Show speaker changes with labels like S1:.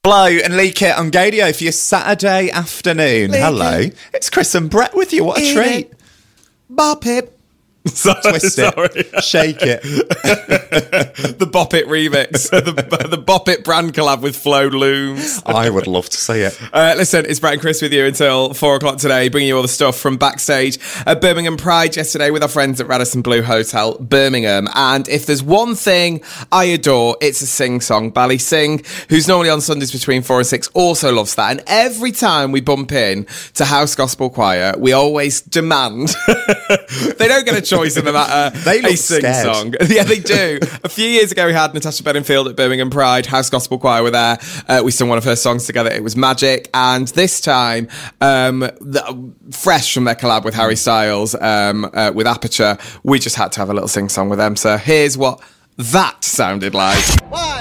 S1: Blow and Leak It on Gadio for your Saturday afternoon. Hello. It's Chris and Brett with you. What a treat.
S2: Bop it.
S1: Twist it. Shake it.
S2: The Bop It remix. the Bop It brand collab with Flo Looms.
S1: I would love to see it.
S2: Listen, it's Brett and Chris with you until 4 o'clock today, bringing you all the stuff from backstage at Birmingham Pride yesterday with our friends at Radisson Blu Hotel, Birmingham. And if there's one thing I adore, it's a sing song. Bally Sing, who's normally on Sundays between 4 and 6, also loves that. And every time we bump in to House Gospel Choir, we always demand they don't get a choice in the matter.
S1: They look
S2: a sing
S1: scared.
S2: song. Yeah, they do. A few years ago, we had Natasha Bedingfield at Birmingham Pride. House Gospel Choir were there. We sung one of her songs together. It was magic. And this time, fresh from their collab with Harry Styles, with Aperture, we just had to have a little sing song with them. So here's what that sounded like.